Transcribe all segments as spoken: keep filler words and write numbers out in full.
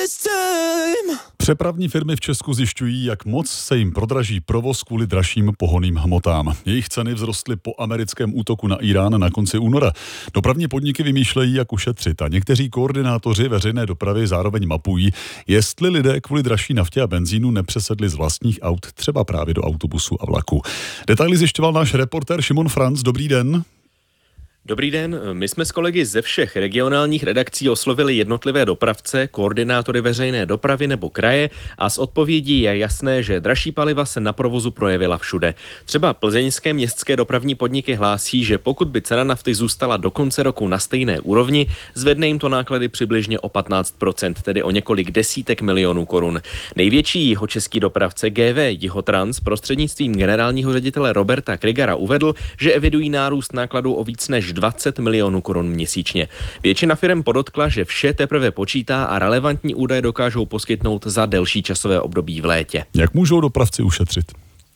Přepravní firmy v Česku zjišťují, jak moc se jim prodraží provoz kvůli dražším pohonným hmotám. Jejich ceny vzrostly po americkém útoku na Irán na konci února. Dopravní podniky vymýšlejí, jak ušetřit, a někteří koordinátoři veřejné dopravy zároveň mapují, jestli lidé kvůli dražší naftě a benzínu nepřesedli z vlastních aut třeba právě do autobusu a vlaku. Detaily zjišťoval náš reportér Šimon Franc. Dobrý den. Dobrý den, my jsme s kolegy ze všech regionálních redakcí oslovili jednotlivé dopravce, koordinátory veřejné dopravy nebo kraje a z odpovědí je jasné, že dražší paliva se na provozu projevila všude. Třeba plzeňské městské dopravní podniky hlásí, že pokud by cena nafty zůstala do konce roku na stejné úrovni, zvedne jim to náklady přibližně o patnáct procent, tedy o několik desítek milionů korun. Největší jihočeský dopravce G V Jihotrans prostřednictvím generálního ředitele Roberta Krigara uvedl, že evidují nárůst nákladů o víc než dvacet milionů korun měsíčně. Většina firem podotkla, že vše teprve počítá a relevantní údaje dokážou poskytnout za delší časové období v létě. Jak můžou dopravci ušetřit?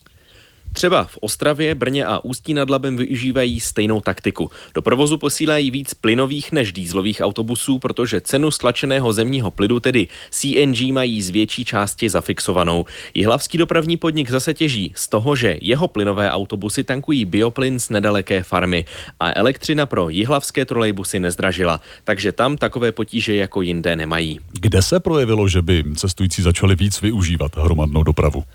Třeba v Ostravě, Brně a Ústí nad Labem využívají stejnou taktiku. Do provozu posílají víc plynových než dýzlových autobusů, protože cenu stlačeného zemního plynu, tedy C N G, mají z větší části zafixovanou. Jihlavský dopravní podnik zase těží z toho, že jeho plynové autobusy tankují bioplyn z nedaleké farmy a elektřina pro jihlavské trolejbusy nezdražila, takže tam takové potíže jako jinde nemají. Kde se projevilo, že by cestující začali víc využívat hromadnou dopravu?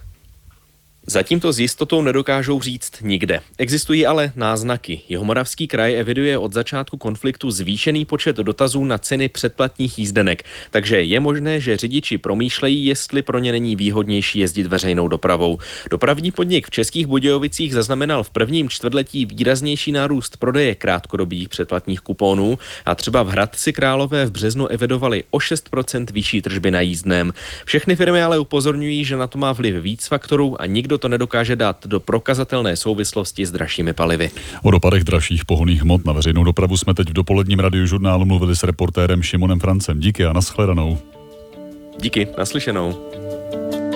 Zatím to s jistotou nedokážou říct nikde. Existují ale náznaky. Jihomoravský kraj eviduje od začátku konfliktu zvýšený počet dotazů na ceny předplatních jízdenek, takže je možné, že řidiči promýšlejí, jestli pro ně není výhodnější jezdit veřejnou dopravou. Dopravní podnik v Českých Budějovicích zaznamenal v prvním čtvrtletí výraznější nárůst prodeje krátkodobých předplatních kuponů a třeba v Hradci Králové v březnu evidovali o šest procent vyšší tržby na jízdném. Všechny firmy ale upozorňují, že na to má vliv víc faktorů a nikdo to nedokáže dát do prokazatelné souvislosti s dražšími palivy. O dopadech dražších pohonných hmot na veřejnou dopravu jsme teď v dopoledním radiožurnálu mluvili s reportérem Šimonem Francem. Díky a nashledanou. Díky, naslyšenou.